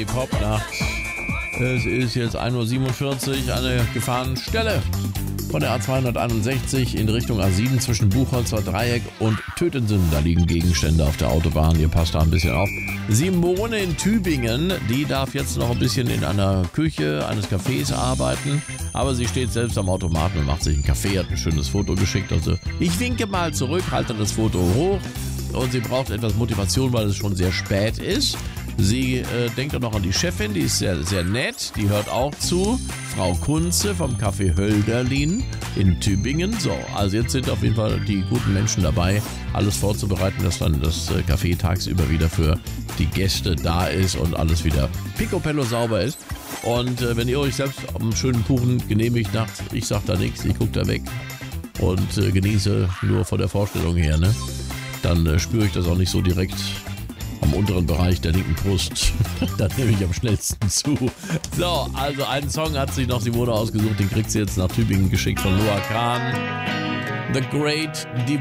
Pop-Nacht. Es ist jetzt 1:47 Uhr, eine Gefahrenstelle von der A261 in Richtung A7 zwischen Buchholzer Dreieck und Tötensen. Da liegen Gegenstände auf der Autobahn, ihr passt da ein bisschen auf. Simone in Tübingen, die darf jetzt noch ein bisschen in einer Küche eines Cafés arbeiten, aber sie steht selbst am Automaten und macht sich einen Kaffee, hat ein schönes Foto geschickt. Also ich winke mal zurück, halte das Foto hoch und sie braucht etwas Motivation, weil es schon sehr spät ist. Sie denkt auch noch an die Chefin, die ist sehr, sehr nett, die hört auch zu. Frau Kunze vom Café Hölderlin in Tübingen. So, also jetzt sind auf jeden Fall die guten Menschen dabei, alles vorzubereiten, dass dann das Café tagsüber wieder für die Gäste da ist und alles wieder picobello sauber ist. Und wenn ihr euch selbst einen schönen Kuchen genehmigt nachts, ich sag da nichts, ich gucke da weg und genieße nur von der Vorstellung her, ne? Dann spüre ich das auch nicht so direkt am unteren Bereich der linken Brust. Da nehme ich am schnellsten zu. So, also einen Song hat sich noch Simone ausgesucht, den kriegt sie jetzt nach Tübingen geschickt von Noah Kahn. The Great Divide.